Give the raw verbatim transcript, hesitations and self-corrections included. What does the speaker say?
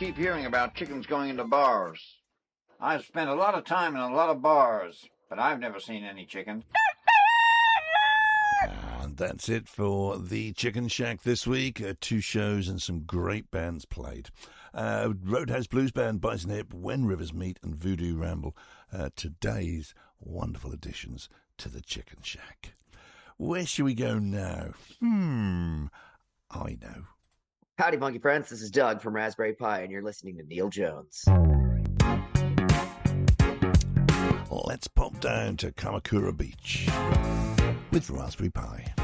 keep hearing about chickens going into bars. I've spent a lot of time in a lot of bars, but I've never seen any chicken. And that's it for the Chicken Shack this week. Uh, two shows and some great bands played. Uh, Roadhouse Blues Band, Bison Hip, When Rivers Meet, and Voodoo Ramble. Uh, today's wonderful additions to the Chicken Shack. Where shall we go now? Hmm, I know. Howdy, Monkey Friends. This is Doug from Raspberry Pi, and you're listening to Neil Jones. Let's pop down to Kamakura Beach with Raspberry Pi.